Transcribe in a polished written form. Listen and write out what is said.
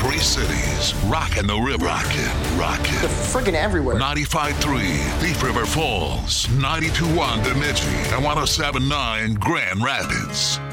Three cities, rockin' the river. Rockin'. They're friggin' everywhere. 95.3 Thief River Falls, 92.1 Bemidji, and 107.9 Grand Rapids.